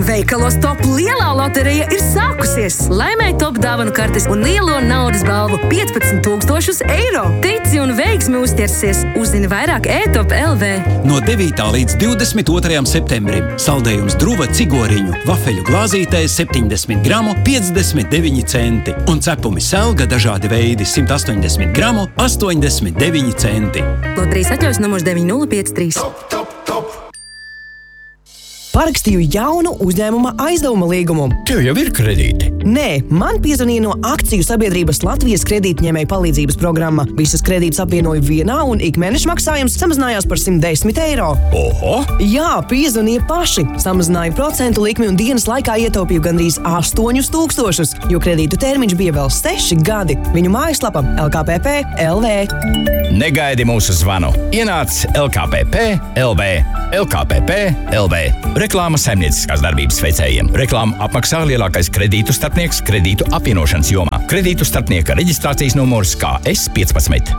Veikalos Top lielā loterija ir sākusies. Laimēj Top dāvanu kartes un lielo naudas balvu 15 000 eiro. Tici un veiksmi uzķersies. Uzzini vairāk e-Top LV. No 9. līdz 22. septembrim saldējums Druva cigoriņu vafeļu glāzītē 70 gramu 59 centi un cepumi Selga dažādi veidi 180 gramu 89 centi. Loterijas atļaujas numurs 9053. Parakstīju jaunu uzņēmuma aizdevuma līgumu. Tev jau ir kredīti? Nē, man piezvanīja no akciju sabiedrības Latvijas kredītņēmēju palīdzības programma. Visas kredītas apvienoju vienā un ikmēneša maksājums samazinājās par 110 eiro. Oho! Jā, piezvanīja paši. Samazināja procentu likmi un dienas laikā ietaupīju gandrīz 8 000, jo kredītu termiņš bija vēl 6 gadi. Viņu mājaslapa LKPP LV. Negaidi mūsu zvanu. Ienāc LKPP LV. LKPP LV. Reklāma saimnieciskās darbības veicējiem. Reklāmu apmaksā lielākais kredītu starpnieks kredītu apvienošanas jomā. Kredītu starpnieka reģistrācijas numurs KS15.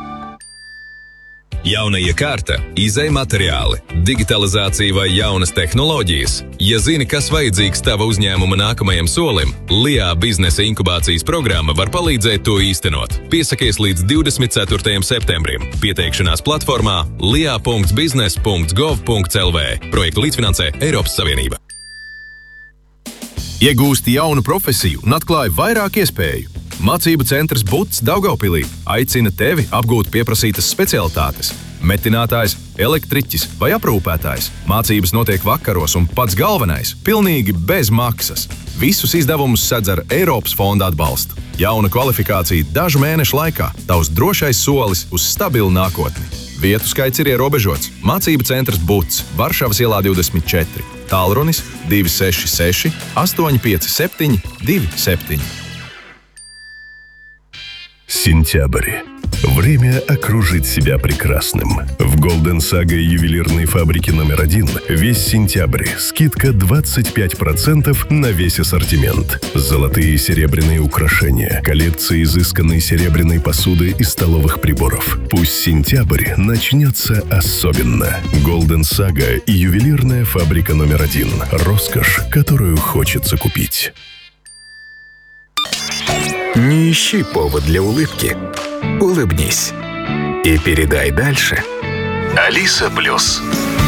Jauna iekārta, izej materiāli, digitalizācija vai jaunas tehnoloģijas. Ja zini, kas vajadzīgs tava uzņēmuma nākamajam solim, LIA biznesa inkubācijas programma var palīdzēt to īstenot. Piesakies līdz 24. septembrim. Pieteikšanās platformā lia.biznes.gov.lv. Projektu līdzfinansē Eiropas Savienība. Iegūsti jaunu profesiju un atklāji vairāk iespēju. Mācību centrs Buts Daugavpilī aicina tevi apgūt pieprasītas specialitātes. Metinātājs, elektriķis vai aprūpētājs. Mācības notiek vakaros un pats galvenais – pilnīgi bez maksas. Visus izdevumus sedz ar Eiropas fonda atbalstu. Jauna kvalifikācija dažu mēnešu laikā. Tavs drošais solis uz stabilu nākotni. Vietu skaits ir ierobežots. Mācību centrs Buts, Varšavas ielā 24. Tālrunis 266 857 27. Сентябрь. Время окружить себя прекрасным. В Golden Saga ювелирной фабрики номер 1 весь сентябрь скидка 25% на весь ассортимент. Золотые и серебряные украшения, коллекции изысканной серебряной посуды и столовых приборов. Пусть сентябрь начнется особенно. Golden Saga и ювелирная фабрика номер 1. Роскошь, которую хочется купить. Не ищи повод для улыбки. Улыбнись. И передай дальше. Алиса Плюс.